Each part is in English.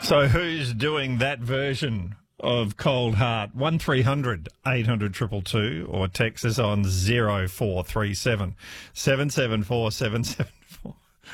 So who's doing that version of Cold Heart? 1300 800 222 or text us on 0437 774 774.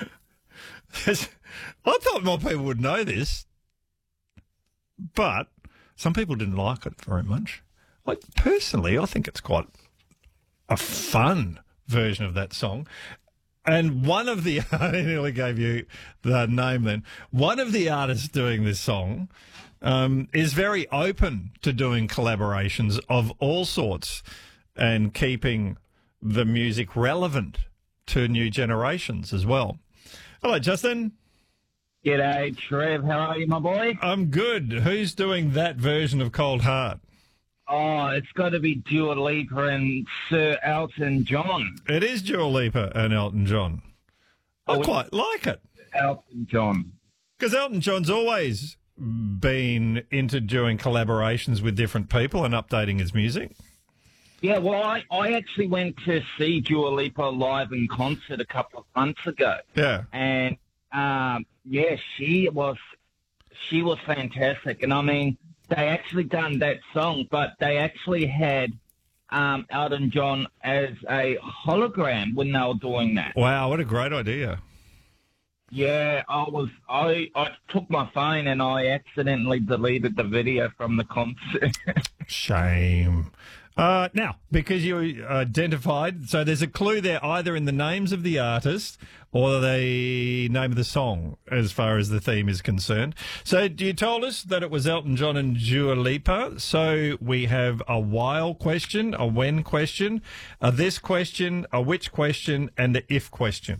I thought more people would know this, but some people didn't like it very much. Personally, I think it's quite a fun version of that song. And one of the, I nearly gave you the name then, one of the artists doing this song is very open to doing collaborations of all sorts and keeping the music relevant to new generations as well. Hello, Justin. G'day, Trev. How are you, my boy? I'm good. Who's doing that version of Cold Heart? Oh, it's got to be Dua Lipa and Sir Elton John. It is Dua Lipa and Elton John. I quite like it. Elton John. Because Elton John's always been into doing collaborations with different people and updating his music. Yeah, well, I actually went to see Dua Lipa live in concert a couple of months ago. Yeah. And, yeah, she was fantastic. And, I mean, they actually done that song, but they actually had Elton John as a hologram when they were doing that. Wow, what a great idea. Yeah, I took my phone and I accidentally deleted the video from the concert. Shame. Now, because you identified, so there's a clue there either in the names of the artist or the name of the song as far as the theme is concerned. So you told us that it was Elton John and Dua Lipa. So we have a while question, a when question, a this question, a which question, and a if question.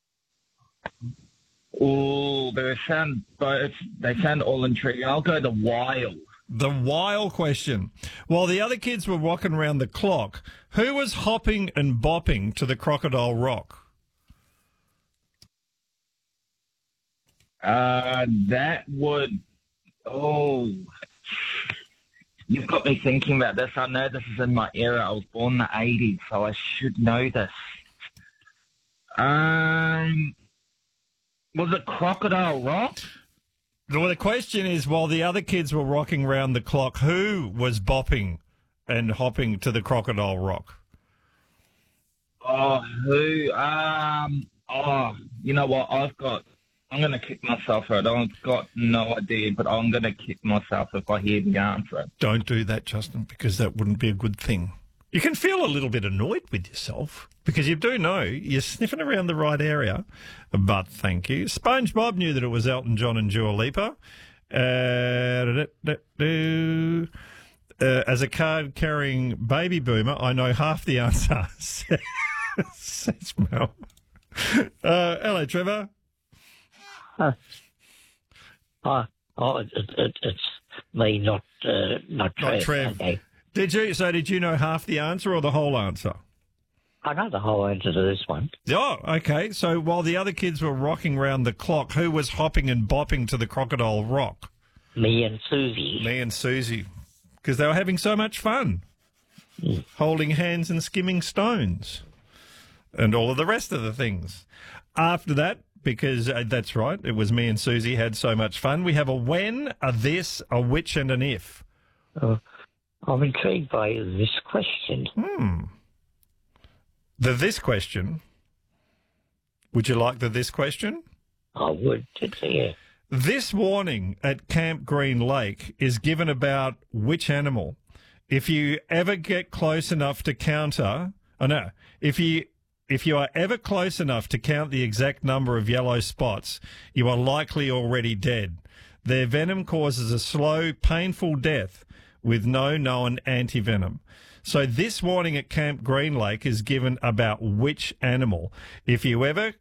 Oh, they sound all intriguing. I'll go the while. The while question. While the other kids were walking around the clock, who was hopping and bopping to the Crocodile Rock? That would... Oh, you've got me thinking about this. I know this is in my era. I was born in the 80s, so I should know this. Was it Crocodile Rock? Well, the question is, while the other kids were rocking round the clock, who was bopping and hopping to the Crocodile Rock? Oh, who? You know what? I'm going to kick myself out. I've got no idea, but I'm going to kick myself if I hear the answer. Don't do that, Justin, because that wouldn't be a good thing. You can feel a little bit annoyed with yourself because you do know you're sniffing around the right area. But thank you. SpongeBob knew that it was Elton John and Dua Lipa. As a card-carrying baby boomer, I know half the answer, says Mel. Hello, Trevor. It's me, not Trev. Not Trev. Okay. Did you know half the answer or the whole answer? I know the whole answer to this one. Oh, okay. So while the other kids were rocking round the clock, who was hopping and bopping to the Crocodile Rock? Me and Susie. Me and Susie. Because they were having so much fun. Holding hands and skimming stones. And all of the rest of the things. After that, because that's right, it was me and Susie had so much fun, we have a when, a this, a which, and an if. I'm intrigued by this question. The this question. Would you like the this question? I would, yeah. This warning at Camp Green Lake is given about which animal? If you ever get close enough to if you are ever close enough to count the exact number of yellow spots, you are likely already dead. Their venom causes a slow, painful death with no known antivenom. So this warning at Camp Green Lake is given about which animal? If you ever